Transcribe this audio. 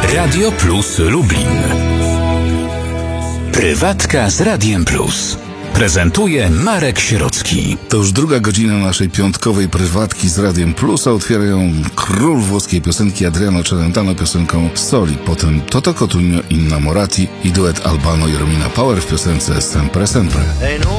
Radio Plus Lublin. Prywatka z Radiem Plus. Prezentuje Marek Sierocki. To już druga godzina naszej piątkowej prywatki z Radiem Plus, a otwierają król włoskiej piosenki Adriano Celentano piosenką Soli, potem Toto Cotugno, Inna Morati i duet Albano i Romina Power w piosence Sempre Sempre.